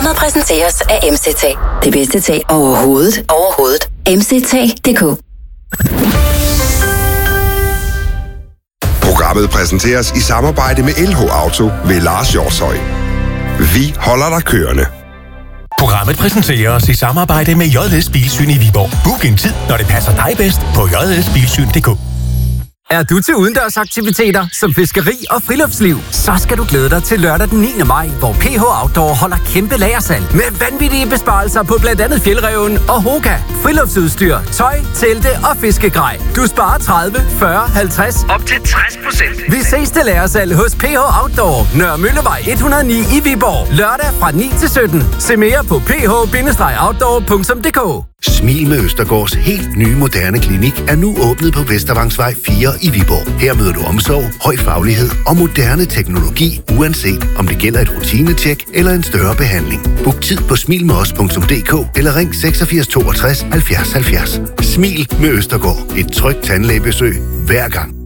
Programmet præsenteres af MCT. Det bedste tag overhovedet. MCT.dk. Programmet præsenteres i samarbejde med LH Auto ved Lars Hjortshøj. Vi holder dig kørende. Programmet præsenteres i samarbejde med JS Bilsyn i Viborg. Book en tid, når det passer dig bedst på jsbilsyn.dk. Er du til udendørsaktiviteter som fiskeri og friluftsliv? Så skal du glæde dig til lørdag den 9. maj, hvor PH Outdoor holder kæmpe lagersalg med vanvittige besparelser på blandt andet Fjeldreven og Hoka. Friluftsudstyr, tøj, telte og fiskegrej. Du sparer 30, 40, 50 op til 60%. Vi ses til lagersalg hos PH Outdoor, Nørre Møllevej 109 i Viborg. Lørdag fra 9 til 17. Se mere på ph-outdoor.dk. Smil med Østergaards helt nye moderne klinik er nu åbnet på Vestervangsvej 4 i Viborg. Her møder du omsorg, høj faglighed og moderne teknologi, uanset om det gælder et rutinetjek eller en større behandling. Book tid på smilmedos.dk eller ring 86 62 70 70. Smil med Østergaard. Et trygt tandlægebesøg hver gang.